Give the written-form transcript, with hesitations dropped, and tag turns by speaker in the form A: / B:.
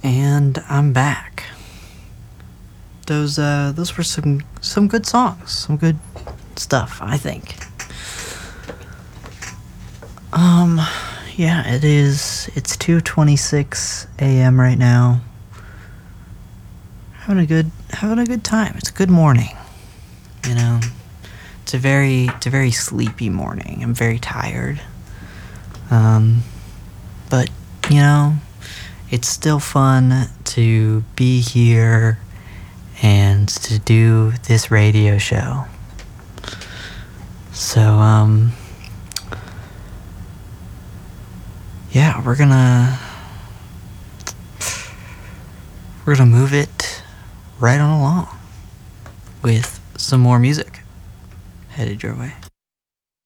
A: And I'm back. Those were some good songs, some good stuff, I think. Yeah, it's 2:26 a.m. right now. Having a good time. It's a good morning. You know, it's a very sleepy morning. I'm very tired. But you know, it's still fun to be here and to do this radio show. So, yeah, we're gonna move it right on along with some more music headed your way.